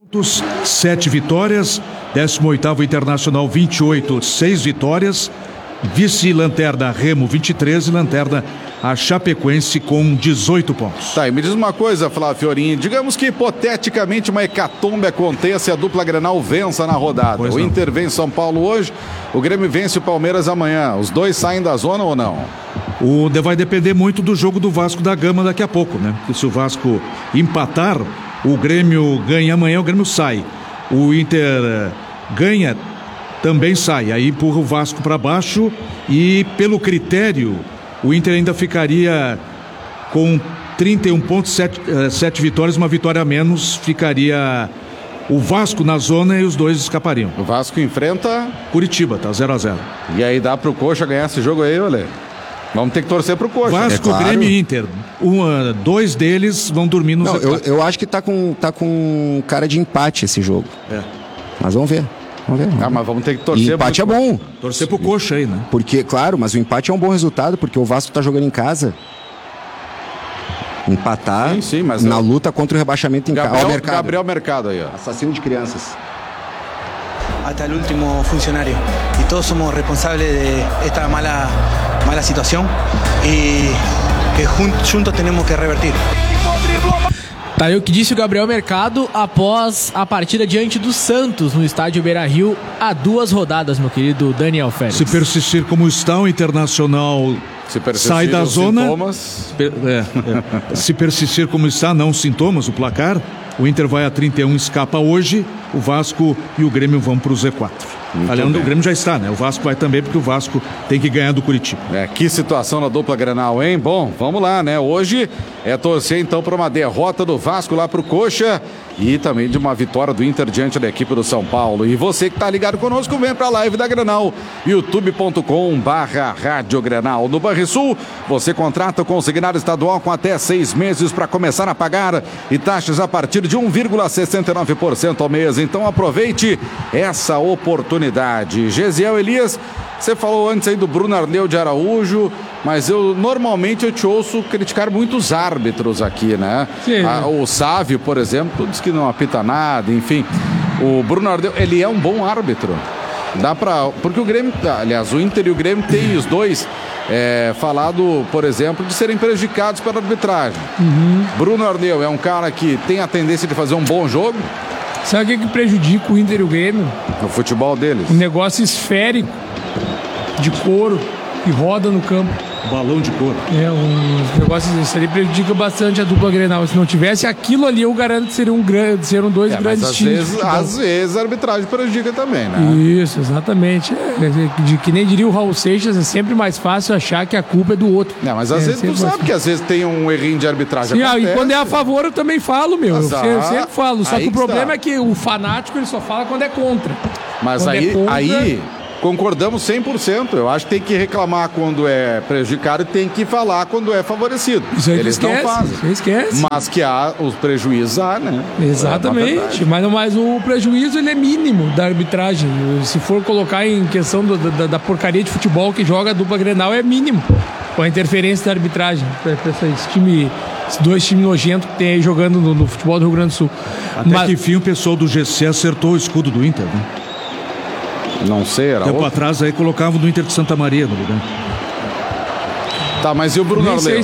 7 vitórias, 18º Internacional 28, 6 vitórias, vice-lanterna Remo 23 e lanterna a Chapecoense com 18 pontos. Tá, e me diz uma coisa, Flávio Fiorin, digamos que hipoteticamente uma hecatombe aconteça e a dupla Grenal vença na rodada. Pois o não. Inter vence São Paulo hoje, o Grêmio vence o Palmeiras amanhã. Os dois saem da zona ou não? Vai depender muito do jogo do Vasco da Gama daqui a pouco, né? Porque se o Vasco empatar, o Grêmio ganha amanhã, o Grêmio sai. O Inter ganha, também sai. Aí empurra o Vasco para baixo e, pelo critério, o Inter ainda ficaria com 31 pontos, 7 vitórias, uma vitória a menos. Ficaria o Vasco na zona e os dois escapariam. O Vasco enfrenta Curitiba, tá 0-0. E aí dá pro Coxa ganhar esse jogo aí, olha. Vamos ter que torcer pro Coxa. Vasco, claro. Grêmio e Inter. Dois deles vão dormir no Z4. Eu acho que tá com cara de empate esse jogo. É. Mas vamos ver. Mas vamos ter que E torcer. empate é bom. Torcer pro Coxa aí, né? Porque, claro, mas o empate é um bom resultado, porque o Vasco tá jogando em casa. Empatar Sim, mas na luta contra o rebaixamento em casa. Gabriel Mercado aí, ó. Assassino de crianças. Hasta el último funcionario y todos somos responsables de esta mala situación y que juntos tenemos que revertir. Tá aí o que disse o Gabriel Mercado após a partida diante do Santos no estádio Beira-Rio há 2 rodadas, meu querido Daniel Félix. Se persistir como está, o Internacional sai da zona. Se persistir como está, não sintomas, o placar, o Inter vai a 31, escapa hoje, o Vasco e o Grêmio vão para o Z4. Aliás, o Grêmio já está, né? O Vasco vai também, porque o Vasco tem que ganhar do Curitiba. Que situação na dupla Grenal, hein? Bom, vamos lá, né? Hoje é torcer então para uma derrota do Vasco lá pro Coxa e também de uma vitória do Inter diante da equipe do São Paulo. E você que tá ligado conosco, vem pra live da Grenal, youtube.com/Rádio Grenal. No Banrisul, você contrata o consignado estadual com até 6 meses para começar a pagar e taxas a partir de 1,69% ao mês. Então aproveite essa oportunidade. Gesiel Elias, você falou antes aí do Bruno Arleu de Araújo, mas normalmente eu te ouço criticar muitos árbitros aqui, né? Sim. O Sávio, por exemplo, diz que não apita nada, enfim. O Bruno Arleu, ele é um bom árbitro. Porque o Grêmio, aliás, o Inter e o Grêmio têm os dois falado, por exemplo, de serem prejudicados pela arbitragem. Bruno Arleu é um cara que tem a tendência de fazer um bom jogo. Sabe o que prejudica o Inter e o Grêmio? O futebol deles. Um negócio esférico de couro que roda no campo. Balão de couro. Um negócio isso ali prejudica bastante a dupla Grenal. Se não tivesse aquilo ali, eu garanto que seriam dois grandes times. Às vezes a arbitragem prejudica também, né? Isso, exatamente. Que nem diria o Raul Seixas, é sempre mais fácil achar que a culpa é do outro. Não, mas às vezes tu sabe que às vezes tem um errinho de arbitragem. E quando é a favor eu também falo, meu. Eu sempre falo. Só que o problema é que o fanático ele só fala quando é contra. Mas aí concordamos 100%. Eu acho que tem que reclamar quando é prejudicado e tem que falar quando é favorecido. Isso aí eles esquece, não fazem. Esquece. Mas que há os prejuízos, né? Exatamente. Mas o prejuízo ele é mínimo da arbitragem. Se for colocar em questão da porcaria de futebol que joga a dupla Grenal, é mínimo. Com a interferência da arbitragem. Esses 2 times nojentos que tem aí jogando no futebol do Rio Grande do Sul. Até que enfim o pessoal do GC acertou o escudo do Inter, né? Não sei, era tempo atrás aí colocavam do Inter de Santa Maria no lugar. Tá, mas e o Bruno Arleu?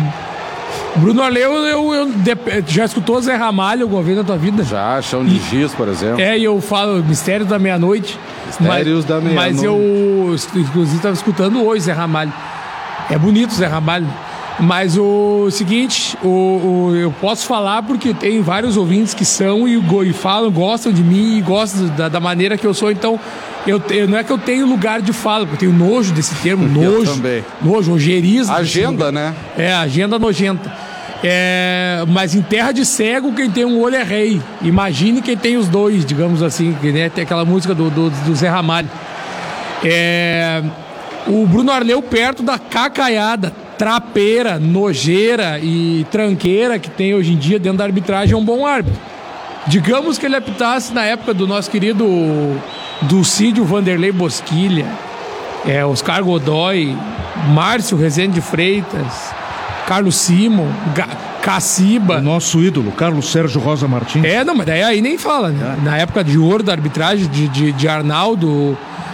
Bruno Arleu, já escutou Zé Ramalho alguma vez na tua vida? Já, Chão de Giz, por exemplo. E eu falo Mistério da Meia-Noite. Mistérios da Meia-Noite. Mas eu, inclusive, estava escutando hoje Zé Ramalho. É bonito Zé Ramalho. Mas o seguinte, eu posso falar porque tem vários ouvintes que são e falam, gostam de mim e gostam da maneira que eu sou. Então, não é que eu tenho lugar de fala, porque eu tenho nojo desse termo, nojo. Eu também. Nojo, ojeriza. Agenda, né? Agenda nojenta. Mas em terra de cego, quem tem um olho é rei. Imagine quem tem os dois, digamos assim, né? Tem aquela música do Zé Ramalho. O Bruno Arleu perto da cacaiada, trapeira, nojeira e tranqueira que tem hoje em dia dentro da arbitragem é um bom árbitro. Digamos que ele apitasse na época do nosso querido Dulcídio Vanderlei Bosquilha, Oscar Godoy, Márcio Rezende de Freitas, Carlos Simon, Caciba. O nosso ídolo, Carlos Sérgio Rosa Martins. Não, mas daí aí nem fala, né? Na época de ouro da arbitragem de Arnaldo,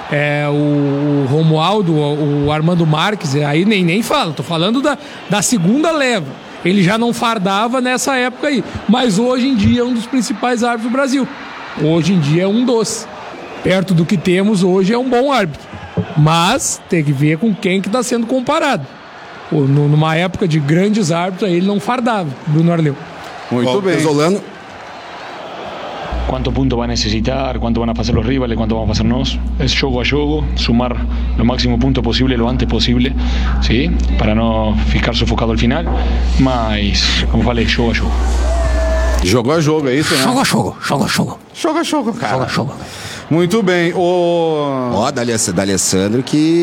o Romualdo, o Armando Marques, aí nem fala. Tô falando da segunda leva. Ele já não fardava nessa época aí. Mas hoje em dia é um dos principais árbitros do Brasil. Hoje em dia é um dos. Perto do que temos hoje é um bom árbitro. Mas tem que ver com quem que está sendo comparado. Numa época de grandes árbitros, aí ele não fardava, Bruno Arleu. Muito bem. Pesolano. Cuánto punto va a necesitar, cuánto van a pasar los rivales, cuánto vamos a pasar nós. Es jogo a jogo, sumar lo máximo punto posible, lo antes posible, ¿sí? Para no ficar sufocado al final. Mas, como falei, jogo a jogo. Jogo a jogo, é isso, né? Jogo a jogo. Jogo a jogo, cara. Jogo a jogo. Muito bem. D'Alessandro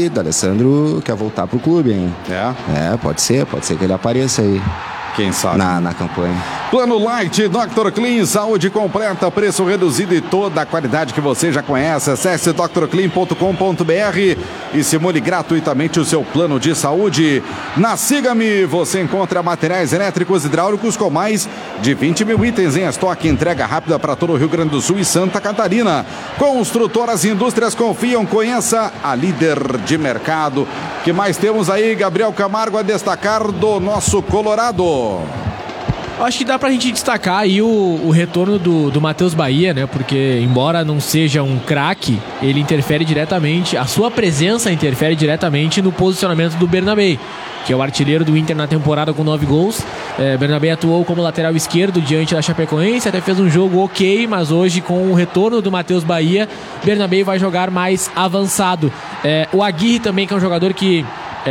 quer voltar pro clube, hein? Pode ser que ele apareça aí. Quem sabe? Na campanha. Plano Light, Dr. Clean, saúde completa, preço reduzido e toda a qualidade que você já conhece. Acesse drclean.com.br e simule gratuitamente o seu plano de saúde. Na Siga-me, você encontra materiais elétricos e hidráulicos com mais de 20 mil itens em estoque. Entrega rápida para todo o Rio Grande do Sul e Santa Catarina. Construtoras e indústrias confiam, conheça a líder de mercado. O que mais temos aí, Gabriel Camargo, a destacar do nosso Colorado? Acho que dá pra gente destacar aí o retorno do Matheus Bahia, né? Porque, embora não seja um craque, ele interfere diretamente, a sua presença interfere diretamente no posicionamento do Bernabé, que é o artilheiro do Inter na temporada com 9 gols. Bernabé atuou como lateral esquerdo diante da Chapecoense, até fez um jogo ok, mas hoje, com o retorno do Matheus Bahia, Bernabé vai jogar mais avançado. O Aguirre também, que é um jogador que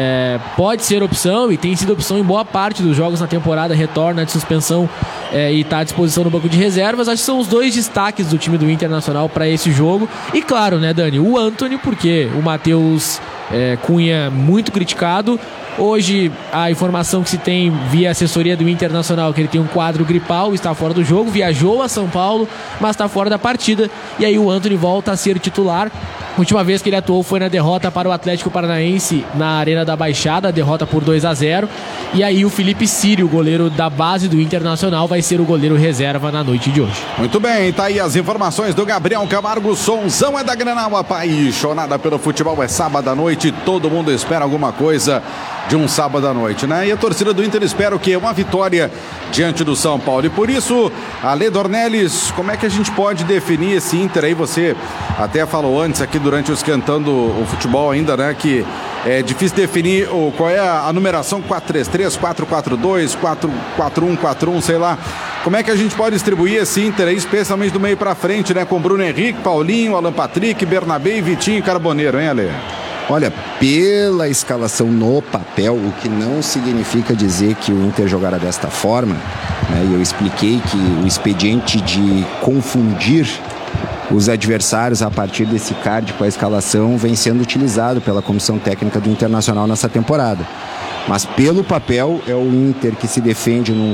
pode ser opção e tem sido opção em boa parte dos jogos na temporada, retorna de suspensão e está à disposição no banco de reservas. Acho que são os dois destaques do time do Internacional para esse jogo. E claro, né, Dani, o Antony, porque o Matheus Cunha muito criticado. Hoje a informação que se tem via assessoria do Internacional que ele tem um quadro gripal, está fora do jogo, viajou a São Paulo, mas está fora da partida. E aí o Antony volta a ser titular. A última vez que ele atuou foi na derrota para o Atlético Paranaense na Arena da Baixada, derrota por 2-0. E aí o Felipe Sírio, goleiro da base do Internacional, vai ser o goleiro reserva na noite de hoje. Muito bem, tá aí as informações do Gabriel Camargo. Sonzão é da Grenal, apaixonada pelo futebol. É sábado à noite, todo mundo espera alguma coisa de um sábado à noite, né? E a torcida do Inter espera o quê? Uma vitória diante do São Paulo. E por isso, Ale Dornelles, como é que a gente pode definir esse Inter aí? Você até falou antes aqui durante o Esquentando o Futebol ainda, né? Que é difícil definir qual é a numeração 4-3-3, 4-4-2, 4-4-1, 4-1, sei lá. Como é que a gente pode distribuir esse Inter aí, especialmente do meio pra frente, né? Com Bruno Henrique, Paulinho, Alan Patrick, Bernabé e Vitinho Carboneiro, hein, Ale? Olha, pela escalação no papel, o que não significa dizer que o Inter jogará desta forma, né? E eu expliquei que o expediente de confundir os adversários a partir desse card com a escalação vem sendo utilizado pela comissão técnica do Internacional nessa temporada. Mas pelo papel é o Inter que se defende num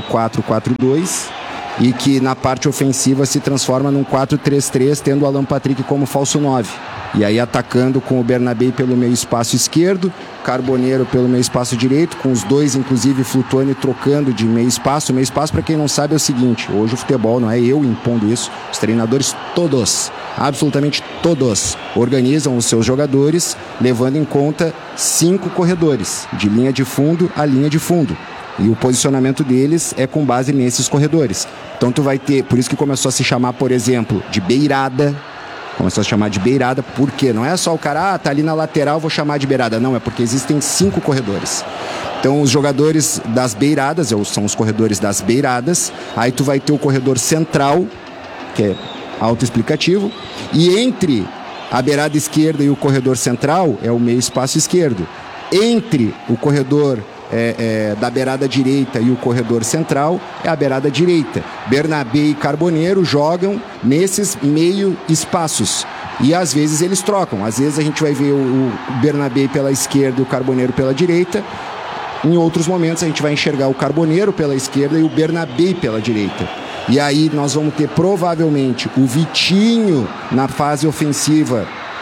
4-4-2 e que na parte ofensiva se transforma num 4-3-3, tendo o Alan Patrick como falso 9. E aí atacando com o Bernabé pelo meio espaço esquerdo, Carboneiro pelo meio espaço direito, com os dois inclusive flutuando e trocando de meio espaço. Meio espaço, para quem não sabe, é o seguinte: hoje o futebol, não é eu impondo isso, os treinadores todos, absolutamente todos, organizam os seus jogadores levando em conta 5 corredores, de linha de fundo a linha de fundo. E o posicionamento deles é com base nesses corredores. Então tu vai ter, por isso que começou a se chamar, por exemplo, de beirada. Começou a se chamar de beirada, porque não é só o cara, tá ali na lateral, vou chamar de beirada. Não, é porque existem 5 corredores. Então os jogadores das beiradas, são os corredores das beiradas. Aí tu vai ter o corredor central, que é autoexplicativo. E entre a beirada esquerda e o corredor central é o meio espaço esquerdo. Entre o corredor da beirada direita e o corredor central é a beirada direita. Bernabé e Carboneiro jogam nesses meio espaços e às vezes eles trocam. Às vezes a gente vai ver o Bernabé pela esquerda e o Carboneiro pela direita. Em outros momentos a gente vai enxergar o Carboneiro pela esquerda e o Bernabé pela direita. E aí nós vamos ter provavelmente o Vitinho na fase ofensiva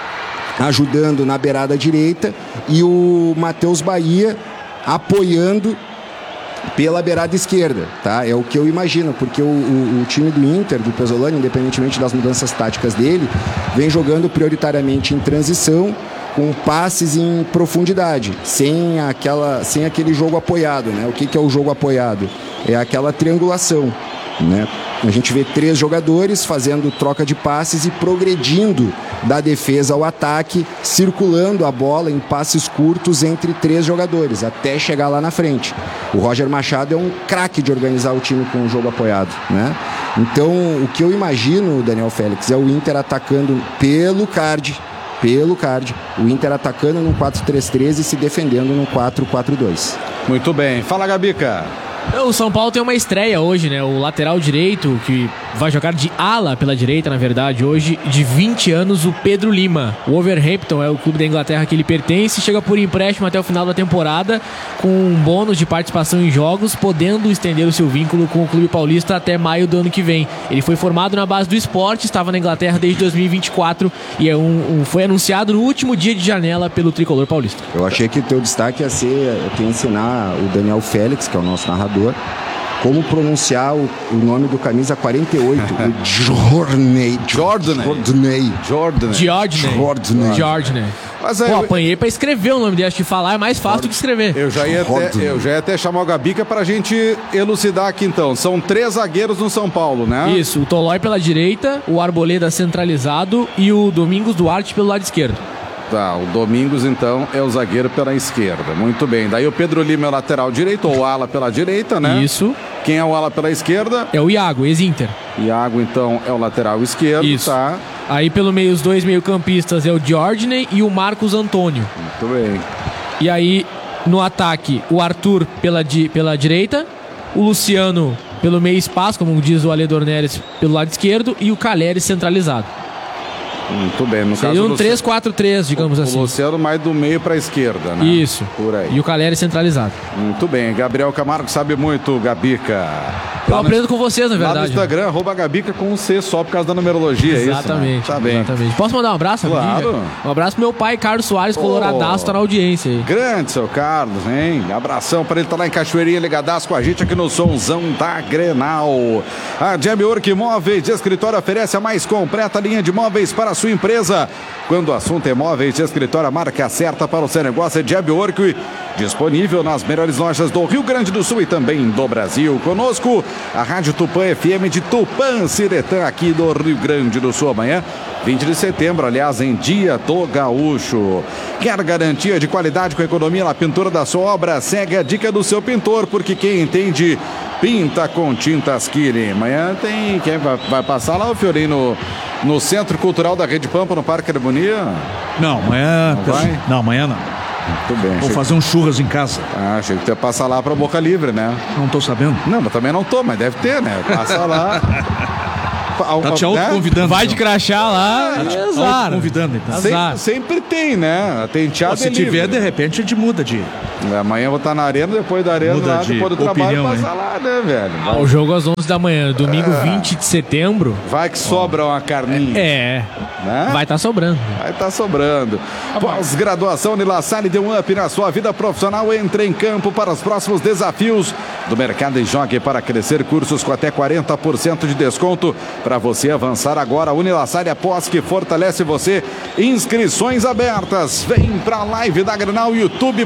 ajudando na beirada direita e o Matheus Bahia apoiando pela beirada esquerda, tá? É o que eu imagino, porque o time do Inter, do Pesolano, independentemente das mudanças táticas dele, vem jogando prioritariamente em transição, com passes em profundidade, sem aquele jogo apoiado, né? O que é o jogo apoiado? É aquela triangulação, né? A gente vê 3 jogadores fazendo troca de passes e progredindo da defesa ao ataque, circulando a bola em passes curtos entre 3 jogadores, até chegar lá na frente. O Roger Machado é um craque de organizar o time com o jogo apoiado, né? Então, o que eu imagino, Daniel Félix, é o Inter atacando pelo card, o Inter atacando no 4-3-3 e se defendendo no 4-4-2. Muito bem. Fala, Gabica. O São Paulo tem uma estreia hoje, né? O lateral direito, que vai jogar de ala pela direita, na verdade, hoje, de 20 anos, o Pedro Lima. O Wolverhampton é o clube da Inglaterra que ele pertence, chega por empréstimo até o final da temporada, com um bônus de participação em jogos, podendo estender o seu vínculo com o clube paulista até maio do ano que vem. Ele foi formado na base do Sport, estava na Inglaterra desde 2024 e foi anunciado no último dia de janela pelo tricolor paulista. Eu achei que o teu destaque ia ser ensinar o Daniel Félix, que é o nosso narrador, como pronunciar o nome do camisa 48, o Jordanei. Mas aí, apanhei pra escrever o nome dele, acho que falar é mais fácil do que escrever. Eu já ia até chamar o Gabica pra gente elucidar aqui então. São 3 zagueiros no São Paulo, né? Isso, o Tolói pela direita, o Arboleda centralizado e o Domingos Duarte pelo lado esquerdo. Tá, o Domingos então é o zagueiro pela esquerda. Muito bem. Daí o Pedro Lima é o lateral direito, ou ala pela direita, né? Isso. Quem é o ala pela esquerda? É o Iago, ex-Inter. Iago então é o lateral esquerdo. Isso. Tá. Aí pelo meio os 2 meio-campistas é o Jordanei e o Marcos Antônio. Muito bem. E aí no ataque o Arthur pela direita, o Luciano pelo meio espaço, como diz o Ale Dornelles, pelo lado esquerdo, e o Calleri centralizado. Muito bem, no seria caso um 3-4-3, digamos assim. O Luciano mais do meio para a esquerda, né? Isso. Por aí. E o Calleri centralizado. Muito bem, Gabriel Camargo sabe muito, Gabica. Eu aprendo com vocês, na verdade. Lá no Instagram, @Gabica com um C só por causa da numerologia, exatamente, é isso? Né? Tá bem. Exatamente. Posso mandar um abraço? Claro. Um abraço pro meu pai, Carlos Soares, coloradaço, tá na audiência aí. Grande, seu Carlos, hein? Abração para ele, tá lá em Cachoeirinha, ligadaço com a gente aqui no Somzão da Grenal. A Jeb Work Móveis de Escritório oferece a mais completa linha de móveis para a sua empresa. Quando o assunto é móveis de escritório, a marca certa para o seu negócio é Jeb Work, disponível nas melhores lojas do Rio Grande do Sul e também do Brasil. Conosco, a Rádio Tupã FM de Tupã-Ciretã, aqui do Rio Grande do Sul. Amanhã, 20 de setembro, aliás, em Dia do Gaúcho. Quer garantia de qualidade com economia na pintura da sua obra? Segue a dica do seu pintor, porque quem entende, pinta com tintas Kiri. Amanhã tem quem vai passar lá, o Fiorino, no Centro Cultural da Rede Pampa, no Parque Harmonia? Não, amanhã não vai? Não, amanhã não. Muito bem. Vou fazer um churras em casa. Ah, achei que tu ia passar lá pra Boca Livre, né? Não tô sabendo. Não, mas também não tô, mas deve ter, né? Passa lá. Tá te autoconvidando. Vai de crachá lá. Azar. Convidando, então. Sempre tem, né? Tem teatro. Se tiver, de repente, a gente muda de. Amanhã eu vou estar na arena, depois da arena, lá, depois do trabalho, passar lá, né, velho? O jogo às 11 da manhã, domingo 20 de setembro. Vai que sobra uma carninha. Né? Vai estar sobrando. Vai estar sobrando. Pós-graduação Unilassalle deu um up na sua vida profissional. Entre em campo para os próximos desafios do mercado e jogue para crescer. Cursos com até 40% de desconto para você avançar agora. Unilassalle, após que fortalece você. Inscrições abertas. Vem para a live da Grenal,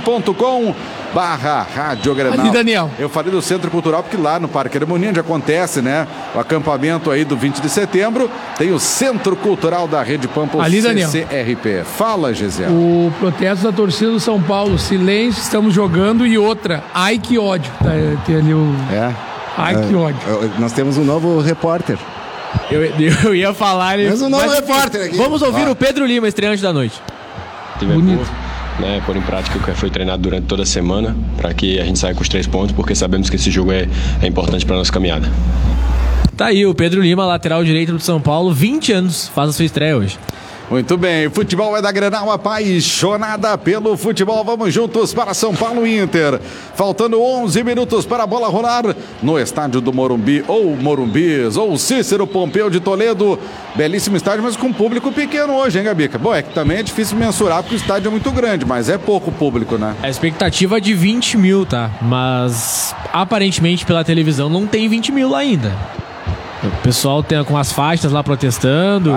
youtube.com/Rádio Grenal. Ali, Daniel. Eu falei do Centro Cultural porque lá no Parque Harmonia, onde acontece, né, o acampamento aí do 20 de setembro, tem o Centro Cultural da Rede Pampa, ali, CCRP. Fala, Gisele. O protesto da torcida do São Paulo, silêncio, estamos jogando, e outra, ai que ódio. Tem ali o... Ai que ódio. Nós temos um novo repórter. Eu ia falar... Temos um novo repórter aqui. Vamos ouvir o Pedro Lima, estreante da noite. Bonito. Né, pôr em prática o que foi treinado durante toda a semana, para que a gente saia com os 3 pontos, porque sabemos que esse jogo é importante para a nossa caminhada. Tá aí o Pedro Lima, lateral direito do São Paulo, 20 anos, faz a sua estreia hoje. Muito bem, futebol é da Grenal, apaixonada pelo futebol. Vamos juntos para São Paulo Inter. Faltando 11 minutos para a bola rolar no estádio do Morumbi, ou Morumbis, ou Cícero Pompeu de Toledo. Belíssimo estádio, mas com público pequeno hoje, hein, Gabica? Bom, é que também é difícil mensurar porque o estádio é muito grande, mas é pouco público, né? A expectativa é de 20 mil, tá? Mas aparentemente pela televisão não tem 20 mil lá ainda. O pessoal tem com as faixas lá protestando.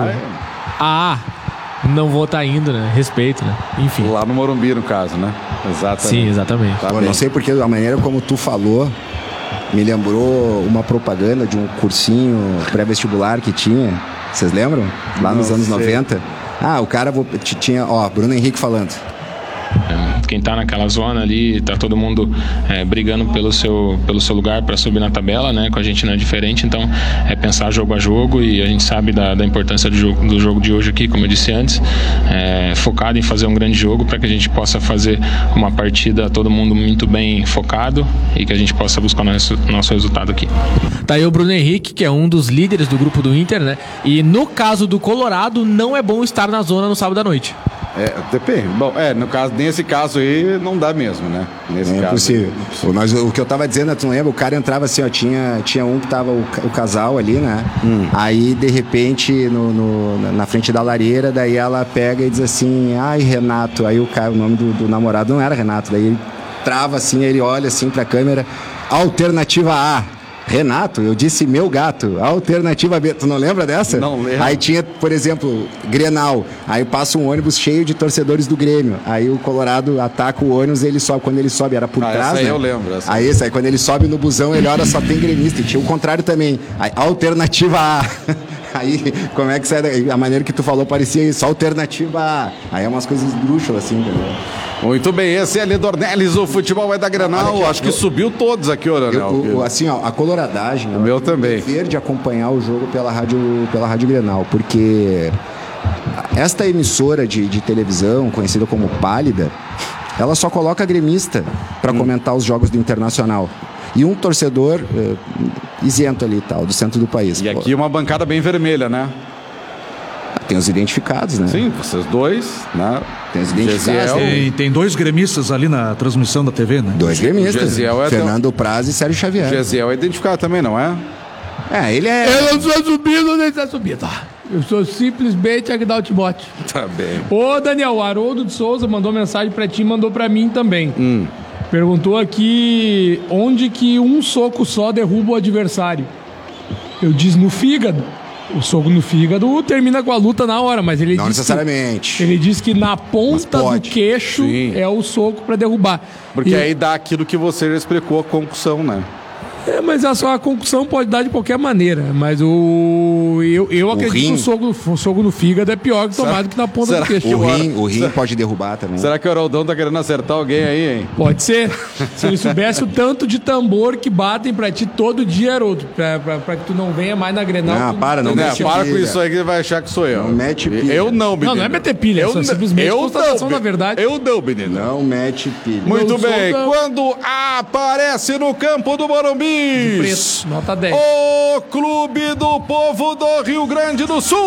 Não vou estar indo, né? Respeito, né? Enfim. Lá no Morumbi, no caso, né? Exatamente. Sim, exatamente. Eu não sei porque a maneira como tu falou me lembrou uma propaganda de um cursinho pré-vestibular que tinha. Vocês lembram? Lá nos anos 90. O cara tinha... Bruno Henrique falando. Quem tá naquela zona ali, tá todo mundo brigando pelo seu lugar para subir na tabela, né? Com a gente não é diferente, então é pensar jogo a jogo, e a gente sabe da importância do jogo de hoje aqui, como eu disse antes, focado em fazer um grande jogo para que a gente possa fazer uma partida todo mundo muito bem focado e que a gente possa buscar nosso resultado aqui. Tá aí o Bruno Henrique, que é um dos líderes do grupo do Inter, né? E no caso do Colorado, não é bom estar na zona no sábado à noite. Depende. Bom, nesse caso aí não dá mesmo, né? Nesse caso. Possível. Mas o que eu tava dizendo, tu não lembra? O cara entrava assim, tinha um que tava o casal ali, né? Aí, de repente, na frente da lareira, daí ela pega e diz assim, ai, Renato. Aí o nome do namorado não era Renato. Daí ele trava assim, ele olha assim pra câmera, alternativa A. Renato, eu disse meu gato. Alternativa B. Tu não lembra dessa? Não lembro. Aí tinha, por exemplo, Grenal. Aí passa um ônibus cheio de torcedores do Grêmio. Aí o Colorado ataca o ônibus, ele sobe. Quando ele sobe, era por trás, essa aí né? eu lembro. Aí quando ele sobe no busão, ele olha, só tem gremista. E tinha o contrário também. Aí, alternativa A. Aí, como é que sai? A maneira que tu falou parecia isso. Alternativa A. Aí é umas coisas esdrúxulas, assim, entendeu? Muito bem, esse é Ali Dornelles, o futebol é da Grenal. Acho que subiu todos aqui, Oranel. Assim, a coloradagem. O meu também. Dever de acompanhar o jogo pela Rádio Grenal, porque esta emissora de televisão, conhecida como Pálida, ela só coloca gremista para comentar os jogos do Internacional. E um torcedor isento ali, tal, do centro do país. E aqui uma bancada bem vermelha, né? Tem os identificados, né? Sim, vocês dois, né? Tem os identificados. Tem dois gremistas ali na transmissão da TV, né? Dois gremistas. Fernando Praz e Sérgio Xavier. O Gesiel é identificado também, não é? Ele é... Eu não sou subido nem está subido. Eu sou simplesmente Agdal Tibote. Tá bem. Ô, Daniel, o Haroldo de Souza mandou mensagem pra ti, mandou pra mim também. Perguntou aqui onde que um soco só derruba o adversário. Eu disse no fígado. O soco no fígado termina com a luta na hora, mas ele não necessariamente. Ele diz que na ponta do queixo é o soco pra derrubar. Porque aí dá aquilo que você já explicou, a concussão, né? Mas a concussão pode dar de qualquer maneira. Mas eu acredito que o soco no fígado é pior que tomado que na ponta do queixo. O rim pode derrubar também. Será que o Haraldão tá querendo acertar alguém aí, hein? Pode ser. Se ele soubesse o tanto de tambor que batem pra ti todo dia, Haroldo, pra que tu não venha mais na Grenal. Não, para com isso aí que ele vai achar que sou eu. Não mete pilha. Eu não, menino. Não é meter pilha, é simplesmente constatação da verdade. Eu não, menino. Não mete pilha. Muito bem. Quando aparece no campo do Morumbi, preto, nota 10. O Clube do Povo do Rio Grande do Sul.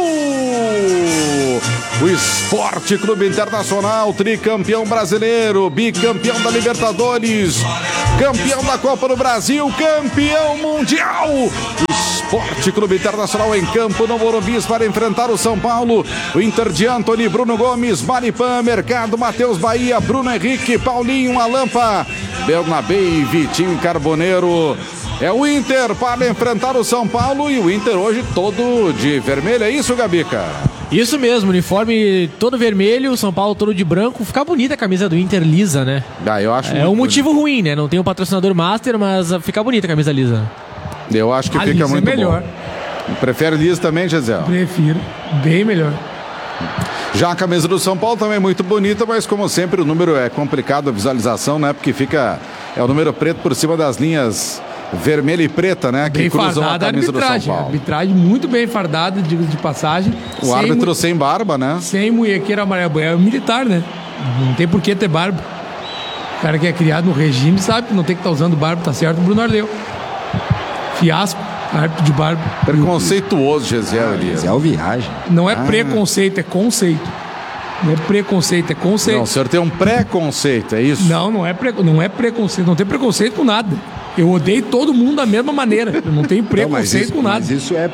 O Esporte Clube Internacional, tricampeão brasileiro, bicampeão da Libertadores, campeão da Copa do Brasil, campeão mundial. Esporte Clube Internacional em campo no Morumbi para enfrentar o São Paulo. O Inter de Antony, Bruno Gomes, Maripan, Mercado, Matheus Bahia, Bruno Henrique, Paulinho, Alampa, Bernabé e Vitinho Carboneiro. É o Inter para enfrentar o São Paulo, e o Inter hoje todo de vermelho, é isso, Gabica? Isso mesmo, uniforme todo vermelho, o São Paulo todo de branco. Fica bonita a camisa do Inter lisa, né? Eu acho é um motivo ruim, né? Não tem um patrocinador master, mas fica bonita a camisa lisa. Eu acho que fica muito melhor. Bom. Prefere lisa também, Gisele? Prefiro, bem melhor. Já a camisa do São Paulo também muito bonita, mas como sempre o número é complicado a visualização, né? Porque é o número preto por cima das linhas vermelha e preta, né? Que cruzam a camisa do São Paulo. Arbitragem muito bem fardada, digo de passagem. O árbitro sem barba, né? Sem munhequeira amarela. É militar, né? Não tem por que ter barba. O cara que é criado no regime sabe que não tem que estar usando barba, tá certo? Bruno Arleu. Fiasco. Árbitro de barba. Preconceituoso, Gesiel Elias. Gesiel viaja. Não é preconceito, é conceito. Não é preconceito, é conceito. Não, o senhor tem um preconceito, é isso? Não é preconceito. Não tem preconceito com nada. Eu odeio todo mundo da mesma maneira. Eu não tenho preconceito com nada. Mas isso é...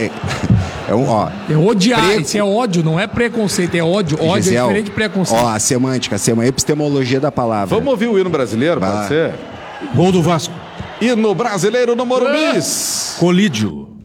É odiar, isso é ódio, não é preconceito, é ódio. Ódio Gesiel, é diferente de preconceito. A semântica, a epistemologia da palavra. Vamos ouvir o hino brasileiro, pode ser? Gol do Vasco. Hino brasileiro no Morumbi. Colídio.